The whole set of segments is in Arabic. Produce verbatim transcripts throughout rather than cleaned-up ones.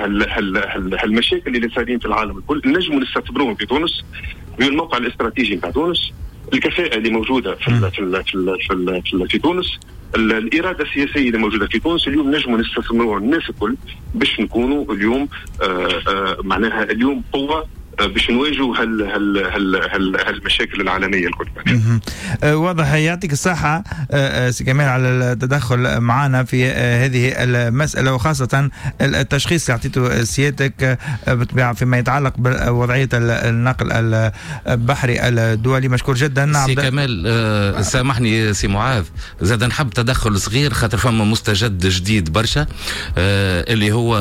هالمشاكل اللي صايرين في العالم الكل نجموا نستثمروهم في تونس بالموقع الاستراتيجي نتاع تونس، الكفاءة اللي موجودة في ال في ال في ال في, ال في, ال في تونس، الإرادة السياسية اللي موجودة في تونس. اليوم نجموا نستثمروها الناس الكل باش نكونوا اليوم آآ آآ معناها اليوم قوة باش نواجهوا هال هال هال هال هالمشاكل العالميه الكل. واضح. يعطيك الصحه سي كمال على التدخل معنا في هذه المساله، وخاصه التشخيص اللي اعطيته سيادتك بالطبيعه فيما يتعلق بوضعيه النقل البحري الدولي. مشكور جدا سي كمال. آه سامحني سي معاذ، زاد نحب تدخل صغير خاطر فما مستجد جديد برشا آه اللي هو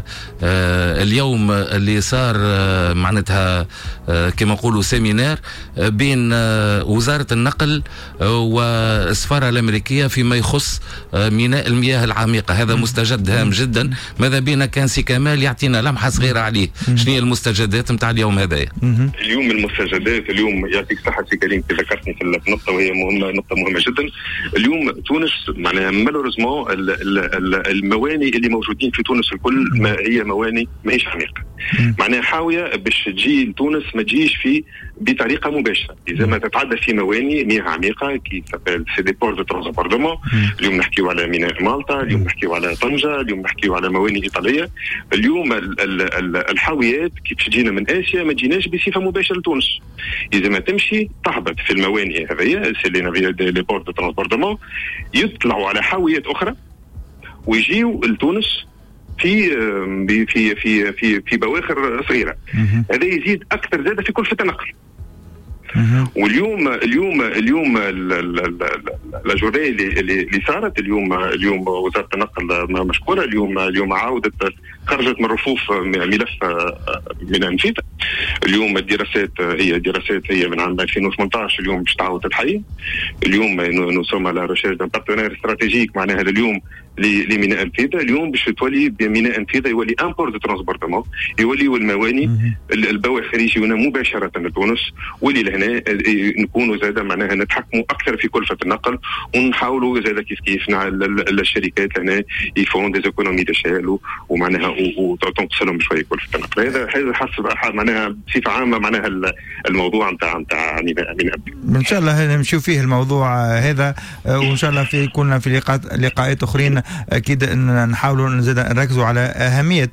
آه اليوم اللي صار آه معناتها كما نقولوا سيمينار بين وزارة النقل والسفارة الأمريكية فيما يخص ميناء المياه العميقة. هذا مستجد هام جدا، ماذا بينا كان سي كمال يعطينا لمحة صغيرة عليه شنو هي المستجدات متاع اليوم هذايا؟ اليوم المستجدات اليوم يعطيك صحة سي كريم ذكرتني في النقطة وهي مهمة، نقطة مهمة جدا. اليوم تونس معناها مالوريزمون المواني اللي موجودين في تونس الكل ما هي مواني ماهيش عميقة، معناها حاوية باش تجي لتونس ما تجيش في بطريقه مباشره. اذا ما تتعدى في مواني مياه عميقه كي سابيل سي دي بور دو ترانسبوردمون. اليوم نحكيو على ميناء مالطا، اليوم نحكيو على طنجه، اليوم نحكيو على مواني ايطاليه. اليوم ال ال ال الحاويات كي تجينا من اسيا ما تجيناش بصفه مباشره لتونس. اذا ما تمشي تهبط في المواني هذيا سي لي بور دو ترانسبوردمون، يطلعوا على حاويات اخرى ويجيو لتونس في في في في في بواخر صغيره. هذا يزيد اكثر زاده في كلفه النقل. واليوم اليوم اليوم لا جورني اللي اللي صارت اليوم اليوم وزاره النقل مشكوره. اليوم اليوم عاودت خرجت من رفوف ملف من انفيتا. اليوم الدراسات هي دراسات هي من عام ألفين وثمانية عشر اليوم باش تعاود تتحيي. اليوم نو سوم على ريشيرش دان بارتنير استراتيجيك معناها اليوم لميناء انفيتا. اليوم باش تولي بميناء انفيتا يولي ان بور دو ترانسبورتمون، يوليوا المواني البواخر يجيونا مباشره لتونس، واللي لهنا نكونوا زاده معناها نتحكموا اكثر في كلفه النقل، ونحاولوا زاده كيف كيف الشركات لهنا يفون دي ايكونومي ديشيل ومعناها وتنقص لهم شويه كلفه النقل. هذا هذا حسب معناها بصفه عامه معناها الموضوع نتاع نتاع ان شاء الله نمشيو فيه الموضوع هذا، وان شاء الله في كنا في لقاءات لقاءات اخرين اكيد نحاولوا نزيد نركزوا على اهميه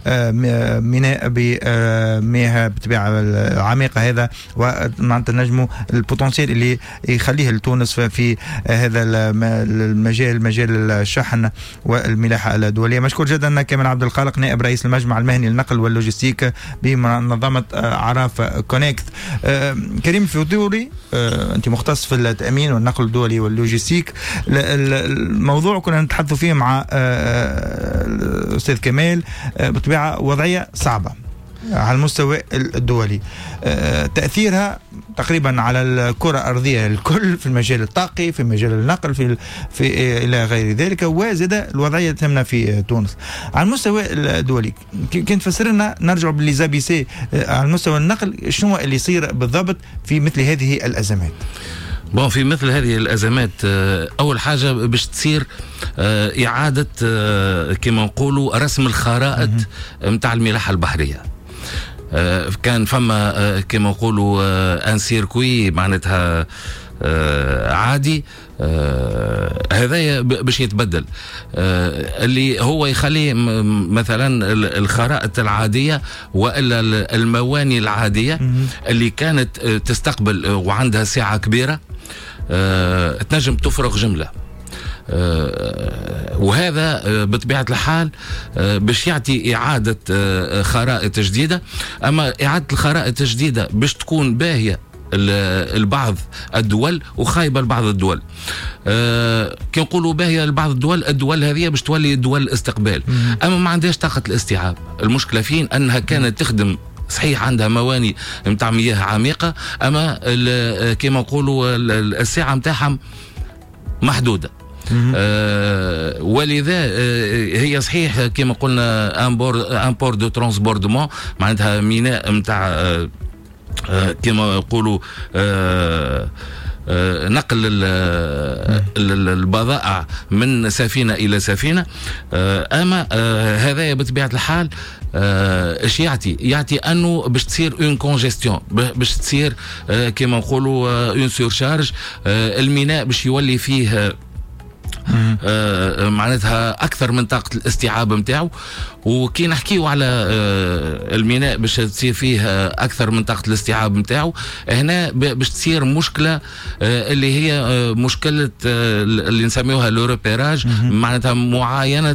ميناء بمياه بالطبيعه العميقه هذا، ومعناتها نجموا البوتنسيال اللي يخليه لتونس في هذا المجال، مجال الشحن والملاحه الدوليه. مشكور جدا كمال عبد الخالق نائب رئيس المجمع المهني للنقل واللوجستيك بمنظمه عراف كونكت. كريم الفضولي، انت مختص في التامين والنقل الدولي واللوجستيك. الموضوع كنا نتحدث فيه مع الاستاذ كمال بطبيعه وضعيه صعبه على المستوى الدولي، تأثيرها تقريبا على الكرة الأرضية الكل في المجال الطاقي، في مجال النقل، في, في إلى غير ذلك، وزاد الوضعية تهمنا في تونس. على المستوى الدولي كنت تفسر لنا نرجع بالليزابيسي على المستوى النقل شنو اللي يصير بالضبط في مثل هذه الأزمات؟ بون في مثل هذه الأزمات أول حاجة باش تصير إعادة كما نقولوا رسم الخرائط متاع الملاحة البحرية. كان فما كما نقولوا ان سيركوي معناتها عادي، هذايا باش يتبدل، اللي هو يخلي مثلا الخرائط العادية والا المواني العادية اللي كانت تستقبل وعندها سعة كبيرة تنجم تفرغ جملة. آه وهذا آه بطبيعة الحال آه باش يعطي إعادة آه خرائط جديدة. أما إعادة الخرائط الجديدة باش تكون باهية البعض الدول وخايبة لبعض الدول. آه كي نقولوا باهية لبعض الدول، الدول هذه باش تولي دول الاستقبال، أما ما عندهاش طاقة الاستيعاب. المشكلة فين أنها كانت تخدم صحيح عندها مواني متاع مياه عميقة، أما كما نقولوا الساعة متاعهم محدودة. آه ولذا آه هي صحيح كما قلنا ان بور ان بور دو ترانسبوردمون، معناتها ميناء نتاع آه آه كما يقولوا آه آه نقل البضائع من سفينة إلى سفينة. آه أما آه هذا بطبيعة الحال اش يعطي يعطي انه باش تصير اون كونجستيون، باش تصير كما نقولوا اون سورشارج، الميناء باش يولي فيه آه معناتها اكثر من طاقه الاستيعاب نتاعو. وكي نحكيو على آه الميناء باش تصير فيه آه اكثر من طاقه الاستيعاب نتاعو، هنا باش تصير مشكله آه اللي هي آه مشكله آه اللي نسميوها لو ريبيراج، معناتها معاينه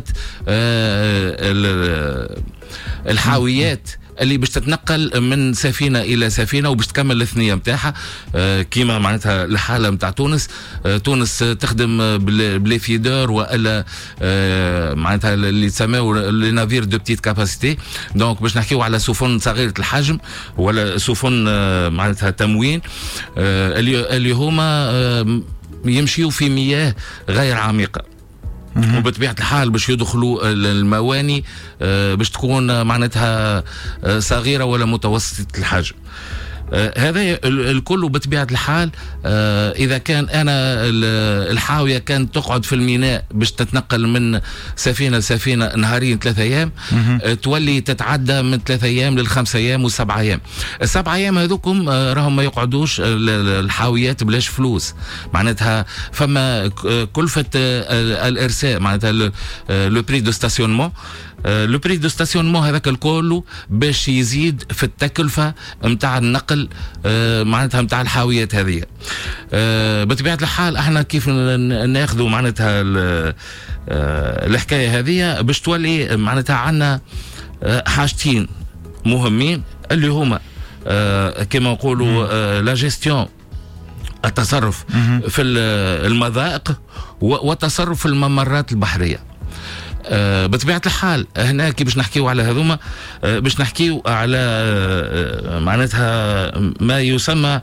آه الحاويات اللي باش تتنقل من سفينه الى سفينه وباش تكمل الثنيه نتاعها. آه كيما معناتها الحاله نتاع تونس، آه تونس تخدم بلي فيدور والا آه معناتها اللي يسموا لي نافير دو بتيت كاباسيتي، دونك باش نحكيو على سفن صغيره الحجم ولا سفن آه معناتها تموين، آه اللي اللي هما آه يمشيوا في مياه غير عميقه، وبطبيعة الحال باش يدخلوا المواني باش تكون معناتها صغيرة ولا متوسطة الحجم. هذا الكل بطبيعة الحال إذا كان أنا الحاوية كانت تقعد في الميناء باش تتنقل من سفينة لسفينة نهارين ثلاثة أيام، تولي تتعدى من ثلاثة أيام للخمس أيام وسبع أيام. السبع أيام هذوكم راهم ما يقعدوش الحاويات بلاش فلوس، معناتها فما كلفة الإرساء، معناتها لو بري دو ستاسيونمون، لو بري دو ستاسيونمون هذاك الكل باش يزيد في التكلفة متاع النقل آه معناتها متاع الحاويات هذه. آه بطبيعة الحال احنا كيف ناخذوا معناتها آه الحكاية هذه باش تولي معناتها عنا آه حاجتين مهمين اللي هما آه كما نقولوا آه لا جيستيون، التصرف في المضائق والتصرف في الممرات البحرية. آه بطبيعة الحال هنا كي باش نحكيو على هذوما آه باش نحكيو على آه معناتها ما يسمى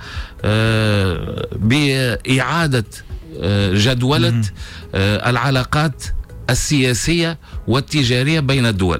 آه بإعادة آه جدولة آه العلاقات السياسية والتجارية بين الدول.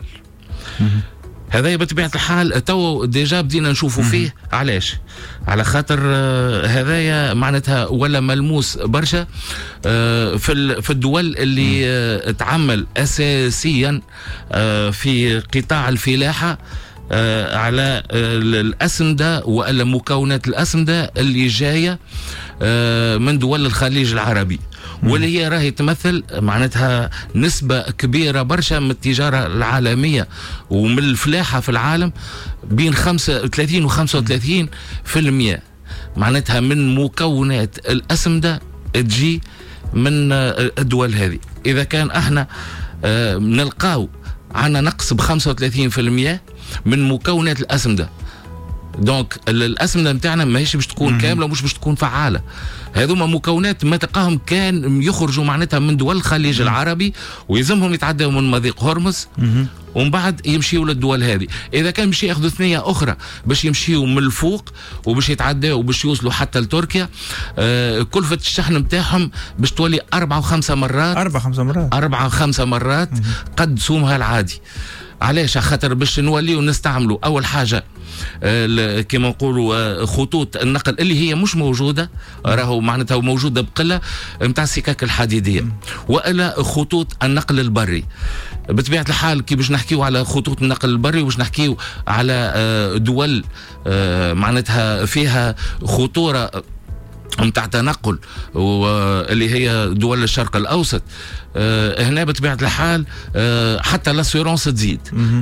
هذا بطبيعة الحال تو ديجا بدينا نشوفوا فيه. علاش؟ على خاطر آه هذايا معناتها ولا ملموس برشا آه في في الدول اللي آه تعمل اساسيا آه في قطاع الفلاحة آه على آه الأسمدة ولا مكونات الأسمدة اللي جاية آه من دول الخليج العربي، واللي هي راهي تمثل معناتها نسبة كبيرة برشا من التجارة العالمية ومن الفلاحة في العالم، بين خمسة وثلاثين وخمسة وثلاثين في المية معناتها من مكونات الأسمدة تجي من الدول هذه. إذا كان احنا نلقاو عنا نقص بخمسة وثلاثين في المية من مكونات الأسمدة، دونك الأسمدة متاعنا ماهيش باش تكون كاملة ومش باش تكون فعالة. هذوما مكونات ما تلقاهم كان يخرجوا معناتها من دول الخليج العربي ويلزمهم يتعدوا من مضيق هرمز ومن بعد يمشيوا للدول هذه. اذا كان باش ياخذوا ثنيه اخرى باش يمشيوا من الفوق وباش يتعداوا وباش يوصلوا حتى لتركيا، آه كلفه الشحن نتاعهم باش تولي أربعة وخمسة مرات أربعة خمسة مرات أربعة خمسة مرات قد سومها العادي. علاش؟ خاطر باش نوليو نستعملوا اول حاجه آه كما نقولوا آه خطوط النقل اللي هي مش موجوده، راهو معناتها موجوده بقله نتاع السكك الحديديه، والا خطوط النقل البري. بطبيعه الحال كي باش نحكيو على خطوط النقل البري وباش نحكيو على آه دول آه معناتها فيها خطوره متاع تنقل واللي هي دول الشرق الاوسط، آه هنا بطبيعه الحال آه حتى لاسيورونس تزيد،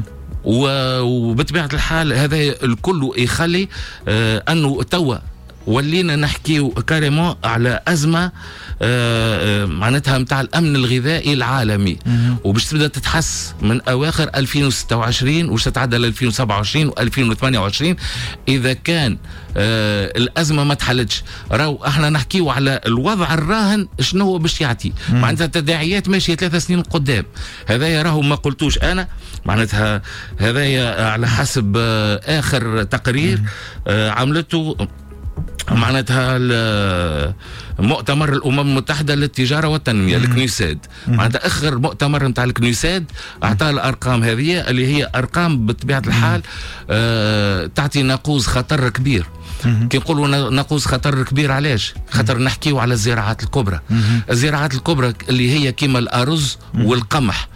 وبطبيعه الحال هذا الكل يخلي آه انه توا ولينا نحكيو كاريمون على ازمه آه معناتها متاع الامن الغذائي العالمي، وباش تبدا تتحس من اواخر ألفين وستة وعشرين وش تتعدى ل ألفين وسبعة وعشرين وألفين وثمانية وعشرين اذا كان آه الازمه ما تحلتش. راهو احنا نحكيو على الوضع الراهن شنو هو باش يعطي، معناتها التداعيات ماشيه ثلاث سنين قدام. هذايا راهو ما قلتوش انا، معناتها هذايا على حسب آه اخر تقرير آه عملته معناتها مؤتمر الامم المتحده للتجاره والتنميه الكنيساد، معناتها اخر مؤتمر نتاع الكنيساد اعطى الارقام هذه اللي هي ارقام بطبيعه الحال آه تعطي ناقوس خطر كبير. كي نقولوا ناقوس خطر كبير علاش؟ خاطر نحكيو على الزراعات الكبرى. الزراعات الكبرى اللي هي كيما الارز والقمح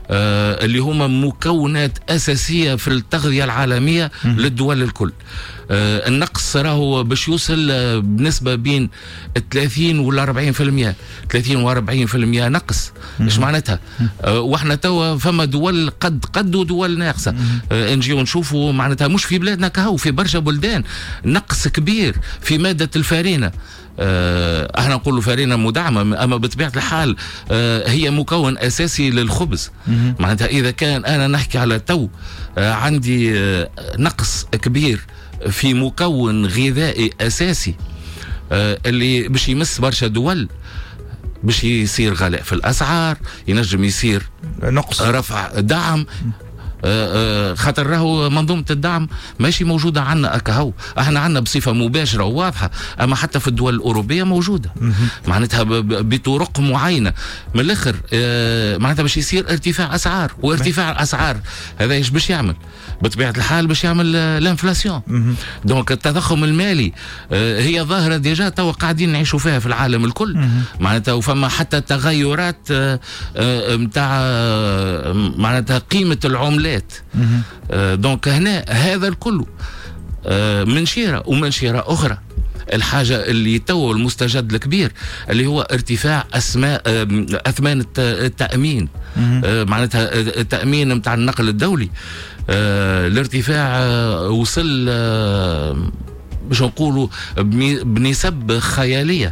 آه اللي هما مكونات أساسية في التغذية العالمية للدول الكل. آه النقص راهو باش يوصل آه بنسبة بين ثلاثين ولا أربعين في المية ثلاثين وأربعين في المية نقص. إيش معناتها؟ آه وإحنا توا فما دول قد قد ودول ناقصة. آه نجيو نشوفوا معناتها مش في بلادنا كهو، في برشا بلدان نقص كبير في مادة الفارينة. آه احنا نقولوا فارينة مدعمة، اما بطبيعة الحال آه هي مكون اساسي للخبز. معناتها اذا كان انا نحكي على تو آه عندي آه نقص كبير في مكون غذائي اساسي آه اللي باش يمس برشا دول، باش يصير غلاء في الاسعار، ينجم يصير نقص رفع دعم. آه آه خاطر راهو منظومة الدعم ماشي موجودة عنا أكهو، احنا عنا بصفة مباشرة وواضحة، أما حتى في الدول الأوروبية موجودة. معناتها بطرق معينة. من الآخر آه معناتها باش يصير ارتفاع أسعار، وارتفاع الأسعار هذا ايش باش يعمل؟ بطبيعة الحال باش يعمل الانفلاسيون. دونك التضخم المالي آه هي ظاهرة ديجا توا قاعدين نعيشوا فيها في العالم الكل. معناتها وفما حتى تغيرات آه آه متاع آه معناتها قيمة العملات. آه دونك هنا هذا الكل آه من شيرة ومن شيرة أخرى. الحاجة اللي تو المستجد الكبير اللي هو ارتفاع أسماء آه أثمان التأمين. آه معناتها التأمين متاع النقل الدولي. آه الارتفاع آه وصل آه باش نقولوا بنسب خيالية.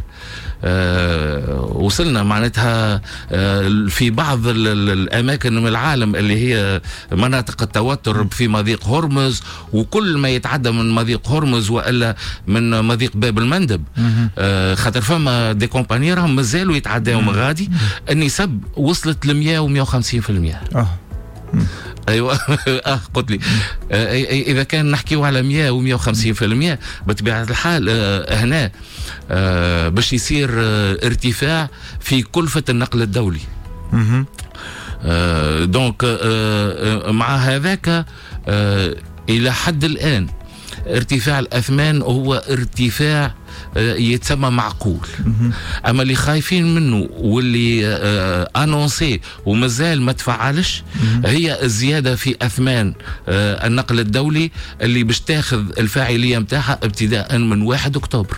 آه وصلنا معناتها آه في بعض الأماكن من العالم اللي هي مناطق التوتر في مضيق هرمز، وكل ما يتعدى من مضيق هرمز وإلا من مضيق باب المندب آه خاطر فما دي كومباني راهم مازالوا يتعداهم غادي، النسب وصلت ل مية ومية وخمسين في المية. ايوه اه قلت لي آه اذا كان نحكيو على مية ومية وخمسين في المية بطبيعة الحال آه هنا آه باش يصير آه ارتفاع في كلفة النقل الدولي. آه دونك آه مع هذاك آه الى حد الان ارتفاع الأثمان هو ارتفاع يتسمى معقول. أما اللي خايفين منه واللي أنونسي ومازال ما تفعلش هي الزيادة في أثمان النقل الدولي اللي باش تاخذ الفاعلية متاعها ابتداء من واحد أكتوبر.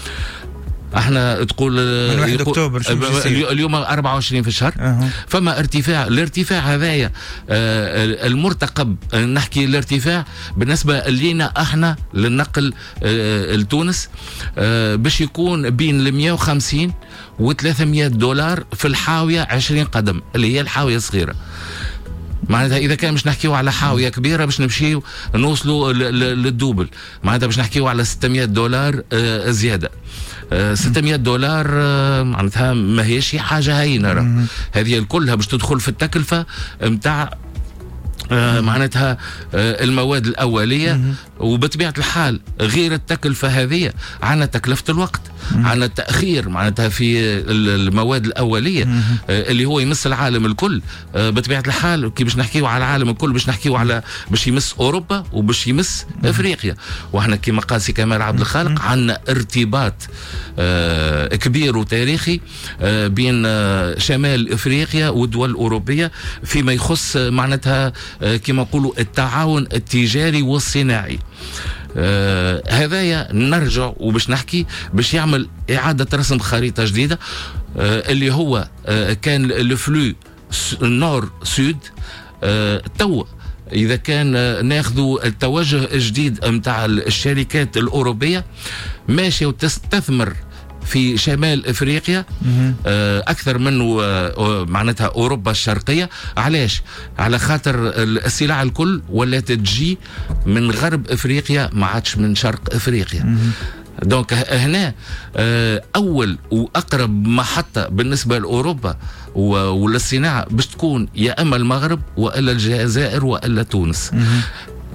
احنا تقول من واحد أكتوبر اليوم أربعة وعشرين في الشهر. أه. فما ارتفاع، الارتفاع هذايا آه المرتقب نحكي الارتفاع بالنسبة لينا احنا للنقل آه لتونس آه باش يكون بين المية وخمسين وثلاثمية دولار في الحاوية عشرين قدم اللي هي الحاوية الصغيرة. معناتها إذا كان مش نحكيو على حاوية كبيرة باش نمشيو نوصلوا للدوبل، معناتها باش نحكيو على ستمية دولار آه زيادة. آه ستمية دولار آه معناتها ما هيش حاجة هينة. هذه الكلها باش تدخل في التكلفة متاع آه معناتها آه المواد الأولية. وبطبيعة الحال غير التكلفة هذه عنا تكلفة الوقت، عنا التأخير معناتها في المواد الأولية آه اللي هو يمس العالم الكل. آه بطبيعة الحال كي باش نحكيو على العالم الكل باش نحكيو على باش يمس أوروبا وباش يمس أفريقيا. وإحنا كما قال سي كمال عبد الخالق عنا ارتباط آه كبير وتاريخي آه بين آه شمال أفريقيا والدول الأوروبية فيما يخص معناتها آه كما نقولوا التعاون التجاري والصناعي. آه هذايا نرجع وباش نحكي باش يعمل إعادة رسم خريطة جديدة آه اللي هو آه كان الفلو نور سود. آه تو إذا كان آه ناخذوا التوجه الجديد متاع الشركات الأوروبية ماشي وتستثمر في شمال افريقيا آه اكثر منه آه معناتها اوروبا الشرقيه. علاش؟ على خاطر السلع الكل ولا تجي من غرب افريقيا ما عادش من شرق افريقيا. دونك هنا آه اول واقرب محطه بالنسبه لاوروبا وللصناعه باش تكون يا اما المغرب والا الجزائر والا تونس.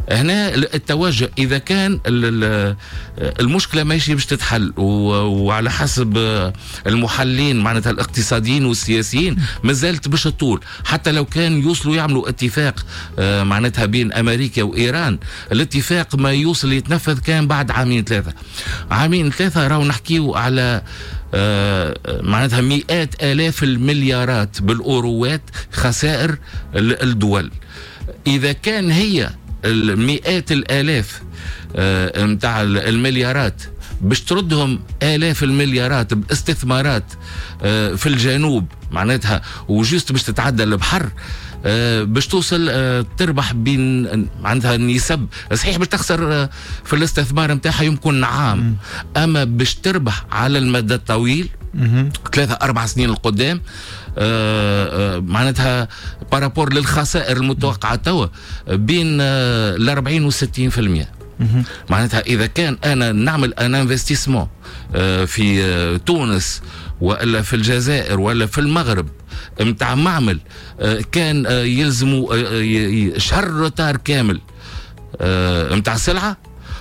هنا التوجه اذا كان المشكله ماشي باش تتحل وعلى حسب المحللين معناتها الاقتصاديين والسياسيين مازالت باش تطول، حتى لو كان يوصلوا يعملوا اتفاق معناتها بين امريكا وايران، الاتفاق ما يوصل يتنفذ كان بعد عامين ثلاثه عامين ثلاثه راهو نحكيو على معناتها مئات آلاف المليارات بالأوروات خسائر الدول. إذا كان هي المئات الآلاف متاع المليارات باش تردهم آلاف المليارات باستثمارات في الجنوب معناتها وجست باش تتعدى البحر، باش توصل تربح بين معناتها النسب صحيح باش تخسر في الاستثمار نتاعها يمكن عام، اما باش تربح على المدى الطويل ثلاثة أربع سنين القدام معناتها بارابور للخسائر المتوقعة توا بين الأربعين والستين في المية. معناتها إذا كان أنا نعمل أن انفستيسمون في تونس ولا في الجزائر ولا في المغرب متاع معمل كان يلزموا شهر روتار كامل متاع سلعة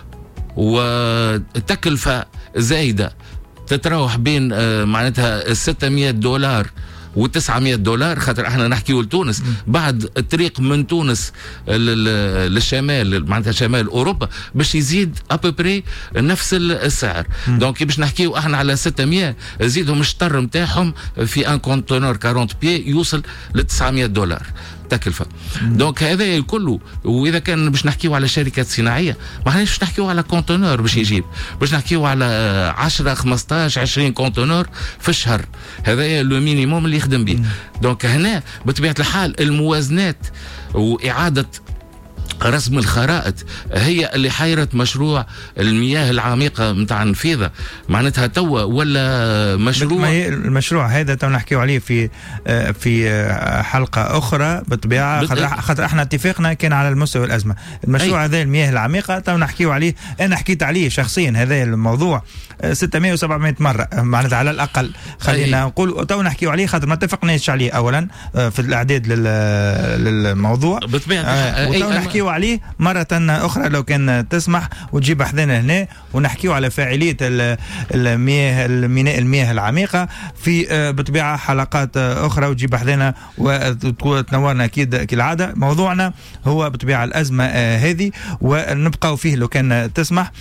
وتكلفة زايدة تتراوح بين معناتها ستمائة دولار وتسعمائة دولار، خاطر احنا نحكيو لتونس بعد الطريق من تونس للشمال معناتها شمال اوروبا باش يزيد ابوبري نفس السعر. دونك باش نحكيو احنا على ستمائة زيدهم الشطر نتاعهم في ان كونتونور أربعين بي يوصل ل تسعمائة دولار تكلفة. دونك هذا الكل، واذا كان باش نحكيو على شركات صناعيه ما احناش باش نحكيو على كونتونور باش يجيب، باش نحكيو على عشرة خمسطاش عشرين كونتونور في الشهر، هذا لو مينيموم اللي يخدم به. دونك هنا بطبيعه الحال الموازنات واعاده رسم الخرائط هي اللي حيرت مشروع المياه العميقة متاع النفيذة معناتها توا ولا مشروع. المشروع هذا تو نحكيو عليه في في حلقة أخرى بالطبيعة، خاطر احنا اتفاقنا كان على المستوى الأزمة. المشروع هذا المياه العميقة تو نحكيو عليه، أنا حكيت عليه شخصيا هذا الموضوع ستمائة وسبعمائة مرة معناتها على الأقل، خلينا نقول تو نحكيو عليه خاطر ما اتفقناش عليه أولا في الإعداد للموضوع بالطبيعة. وتو نحكيو عليه مرة أخرى لو كان تسمح وتجيب حذنا هنا ونحكيو على فاعلية المياه الميناء المياه العميقة في بطبيعة حلقات أخرى وتجيب حذنا وتنورنا أكيد كالعادة. موضوعنا هو بطبيعة الأزمة هذه ونبقى فيه لو كان تسمح.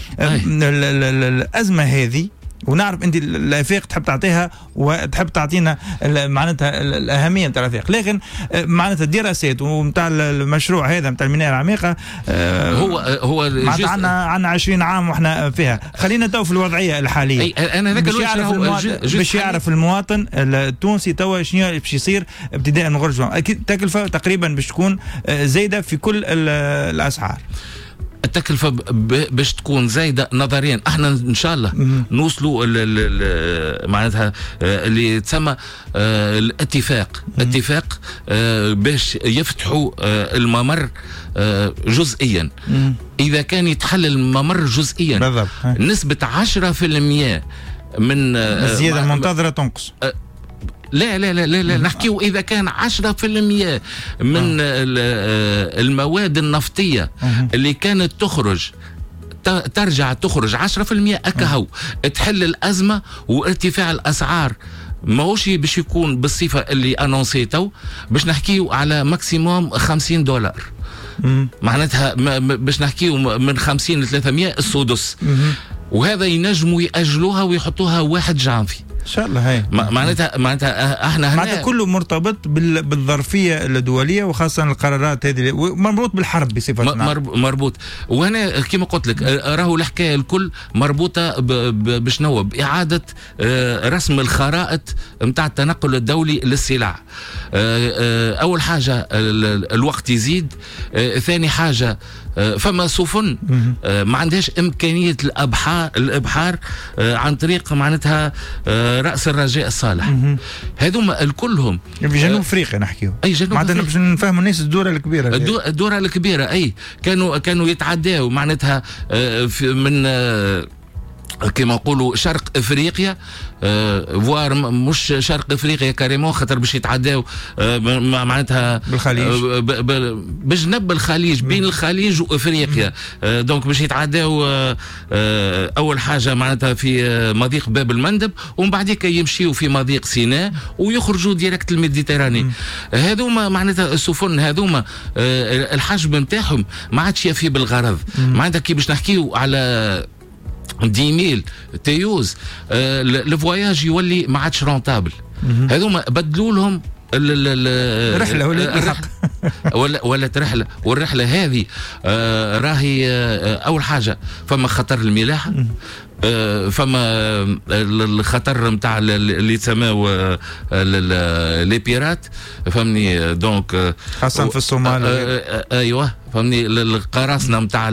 الأزمة هذه ونعرف انت الافاق تحب تعطيها وتحب تعطينا معناتها الاهميه نتاع الافاق، لكن معناتها الدراسات ومتاع المشروع هذا نتاع الميناء العميقه هو هو معناتها عندنا عندنا عشرين عام واحنا فيها. خلينا تو في الوضعيه الحاليه انا ذاك باش يعرف المواطن باش يعرف المواطن التونسي توا شنو باش يصير ابتداء من غرج اكيد تكلفه تقريبا باش تكون زايده في كل الاسعار. التكلفة باش تكون زايدة نظريا احنا ان شاء الله نوصلوا معناتها اللي تسمى الاتفاق اتفاق باش يفتحوا الممر جزئيا. اذا كان يتحل الممر جزئيا بالضبط نسبة عشرة في المية من الزيادة المنتظرة تنقص. لا لا لا لا, لا. نحكيو إذا كان عشرة في المية من المواد النفطية اللي كانت تخرج ترجع تخرج عشرة في المية أكهو تحل الأزمة وارتفاع الأسعار ماهوش باش يكون بالصفة اللي أنونسيتو، باش نحكيو على ماكسيموم خمسين دولار معناتها باش نحكيو من خمسين ل ثلاثمائة السدس، وهذا ينجموا يأجلوها ويحطوها واحد جانفي ان شاء الله. هاي معناتها معناتها احنا معناتها كله مرتبط بالظرفيه الدوليه وخاصه القرارات هذه مربوط بالحرب بصفه عامه مربوط. وهنا كما قلت لك راهو الحكايه الكل مربوطه بشنو باعاده رسم الخرائط نتاع التنقل الدولي للسلع. اول حاجه الوقت يزيد، ثاني حاجه فما سفن ما عندهاش امكانيه الابحار الابحار عن طريق معناتها راس الرجاء الصالح. هذوما الكلهم في جنوب افريقيا نحكيو اي جنوب معناتها باش نفهموا الناس الدوره الكبيره الدوره الكبيره اي كانوا كانوا يتعداوا معناتها من كما نقولوا شرق افريقيا، أه فوار مش شرق افريقيا كاريمون، خاطر باش يتعداو أه معناتها بالخليج، أه بجنب الخليج، بين الخليج وافريقيا. أه دونك باش يتعداو أه أه اول حاجه معناتها في أه مضيق باب المندب، ومن بعديك يمشيوا في مضيق سيناء ويخرجوا ديريكت الميديتراني. هذوما معناتها السفن هذوما أه الحجم نتاعهم ما عادش يفي بالغرض. معناتها كي باش نحكيو على دي ميل تيوز، آه الفواياج يولي ما عادش رونتابل. هذوما بدلوا لهم الرحله ولا الحق ولا ولا رحله، والرحله هذه آه راهي آه اول حاجه فما خطر الملاحه، آه فما الخطر نتاع اللي تسموا لي بيرات، فهمني. دونك خاصه في الصومال. آه ايوه فهمني، القراصنه نتاع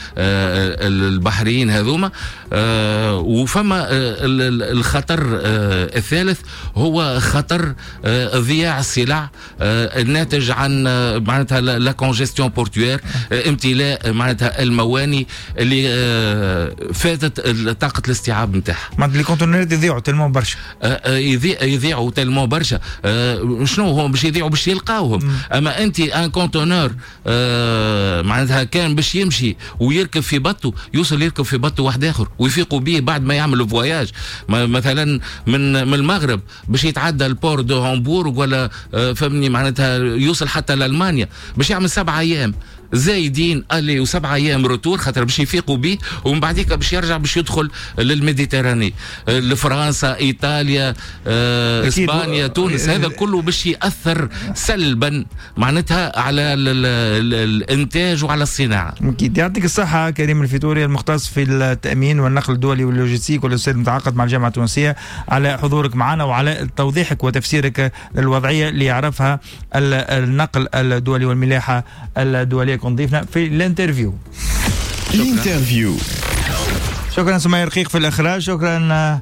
البحريين هذوما. آه وفما آه الخطر آه الثالث هو خطر آه ضياع السلع آه الناتج عن آه معناتها لا كونجستيون بورتوير، آه امتلاء معناتها المواني اللي آه فاتت طاقه الاستيعاب نتاعها. معناتها لي كونتينرات يضيعوا تلمون برشا، آه يضيع يضيعوا تلمون برشا. آه شنو هو باش يضيعوا؟ باش يلقاوهم. اما انت ان كونتينر آه معناتها كان باش يمشي ويركب في بطه، يوصل يركب في بطه واحد اخر ويفيقوا به بعد ما يعمل فواياج مثلا من من المغرب باش يتعدى البور دو هامبورغ ولا فهمني معناتها يوصل حتى لألمانيا، باش يعمل سبعة ايام زايدين الي وسبعة ايام روتور، خاطر باش يفيقوا به، ومن بعديك باش يرجع باش يدخل للميديتراني، لفرنسا، ايطاليا، آه، اسبانيا، تونس. هذا كله باش ياثر سلبا معناتها على الانتاج وعلى الصناعه. اكيد. يعطيك الصحه كريم الفيتوري، المختص في التامين والنقل الدولي واللوجستيك والاستاذ المتعاقد مع الجامعه التونسيه، على حضورك معنا وعلى توضيحك وتفسيرك للوضعيه اللي يعرفها النقل الدولي والملاحه الدوليه. كنت ضيفنا في الانترفيو. الانترفيو. شكرا سمية رقيق في الاخراج، شكرا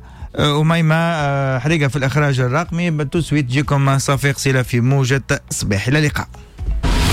أميمة حريقة في الاخراج الرقمي. بالتوسويت جيكم صافي قصيرة في موجة صباح. الى اللقاء.